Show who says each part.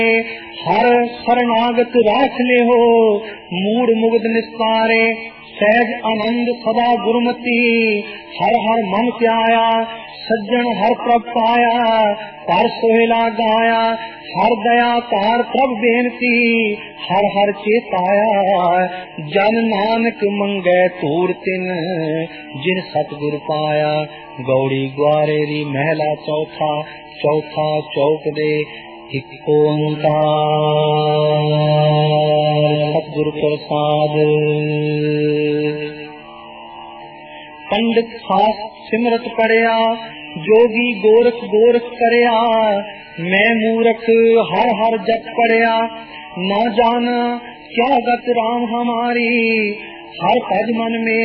Speaker 1: हर शरणागत राख ले हो, मूड मुग्ध निस्तारे सहज आनंद सदा गुरुमति। हर हर मन प्याया सज्जन हर प्रभ पाया, पर सोहेला गाया हर दया तार प्रभ बेनती। हर हर चेताया जन नानक मंगै तूर तिन, जिन सतगुर पाया। गौड़ी ग्वारेरी महला चौथा, चौथा चौक दे एक ओंकार। सतगुरु प्रसाद। पंडित शास्त्र सिमरत पढ़िया, जोगी गोरख गोरख करया। मैं मूर्ख हर हर जप पढ़िया, ना जाना क्या गत राम हमारी। हर पद मन में